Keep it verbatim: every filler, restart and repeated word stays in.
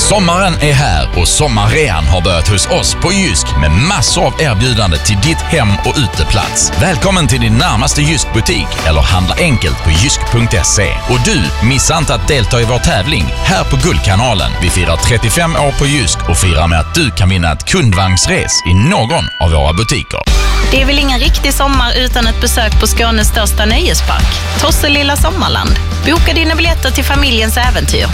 Sommaren är här och sommarrean har börjat hos oss på Jysk med massor av erbjudande till ditt hem och uteplats. Välkommen till din närmaste Jysk-butik eller handla enkelt på jysk punkt se. Och du, missa inte att delta i vår tävling här på Guldkanalen. Vi firar trettiofem år på Jysk och firar med att du kan vinna ett kundvagnsres i någon av våra butiker. Det är väl ingen riktig sommar utan ett besök på Skånes största nöjespark, Tosselilla Sommarland. Boka dina biljetter till familjens äventyr.